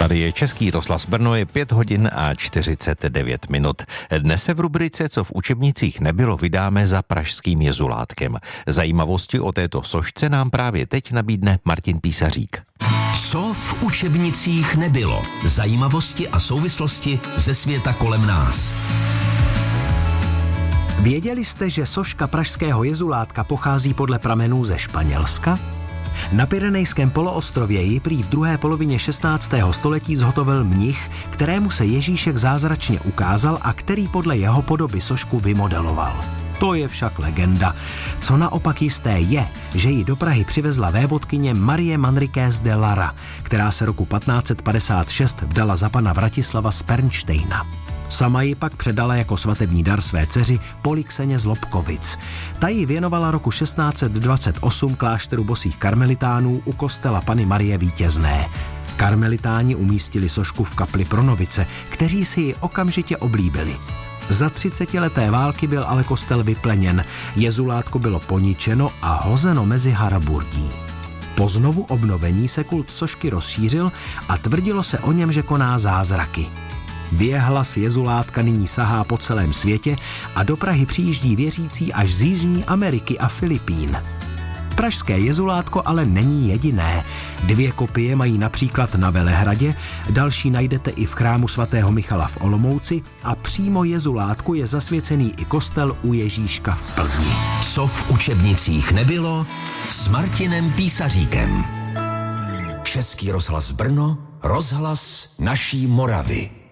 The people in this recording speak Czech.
Tady je Český rozhlas Brno, je 5 hodin a 49 minut. Dnes se v rubrice Co v učebnicích nebylo vydáme za pražským jezulátkem. Zajímavosti o této sošce nám právě teď nabídne Martin Písařík. Co v učebnicích nebylo? Zajímavosti a souvislosti ze světa kolem nás. Věděli jste, že soška pražského jezulátka pochází podle pramenů ze Španělska? Na Pyrenejském poloostrově ji prý v druhé polovině 16. století zhotovil mnich, kterému se Ježíšek zázračně ukázal a který podle jeho podoby sošku vymodeloval. To je však legenda. Co naopak jisté je, že ji do Prahy přivezla vévodkyně Marie Manriquez de Lara, která se roku 1556 vdala za pana Vratislava z Pernštejna. Sama ji pak předala jako svatební dar své dceři Polixeně z Lobkovic. Ta ji věnovala roku 1628 klášteru bosých karmelitánů u kostela Panny Marie Vítězné. Karmelitáni umístili sošku v kapli pro novice, kteří si ji okamžitě oblíbili. Za 30leté války byl ale kostel vypleněn, jezulátko bylo poničeno a hozeno mezi haraburdí. Po znovu obnovení se kult sošky rozšířil a tvrdilo se o něm, že koná zázraky. Věhlas jezulátka nyní sahá po celém světě a do Prahy přijíždí věřící až z Jižní Ameriky a Filipín. Pražské jezulátko ale není jediné. 2 kopie mají například na Velehradě, další najdete i v chrámu svatého Michala v Olomouci a přímo jezulátku je zasvěcený i kostel u Ježíška v Plzni. Co v učebnicích nebylo s Martinem Písaříkem. Český rozhlas Brno, rozhlas naší Moravy.